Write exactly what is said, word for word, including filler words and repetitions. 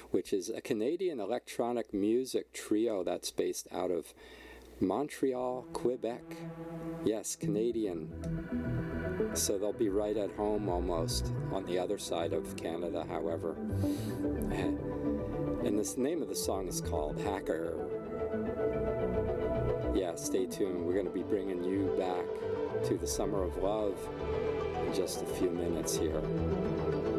which is a Canadian electronic music trio that's based out of Montreal, Quebec. Yes, Canadian. So they'll be right at home almost on the other side of Canada, however. And this name of the song is called Hacker. Yeah, stay tuned. We're going to be bringing you back to the Summer of Love in just a few minutes here.